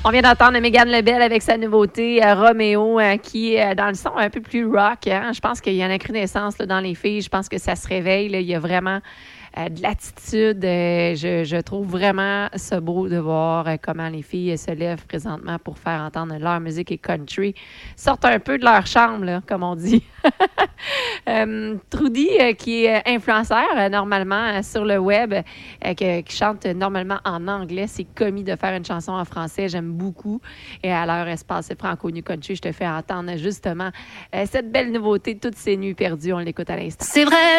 On vient d'entendre Mégane Lebel avec sa nouveauté Roméo, qui est dans le son un peu plus rock. Hein? Je pense qu'il y a une recrudescence là, dans les filles. Je pense que ça se réveille. Là. Il y a vraiment de l'attitude. Je trouve vraiment ça beau de voir comment les filles se lèvent présentement pour faire entendre leur musique et country. Sortent un peu de leur chambre, là, comme on dit. Trudy, qui est influenceur normalement sur le web, qui chante normalement en anglais, s'est commis de faire une chanson en français. J'aime beaucoup. Et à leur espace Franco New Country, je te fais entendre justement cette belle nouveauté, Toutes ces nuits perdues. On l'écoute à l'instant. C'est vrai.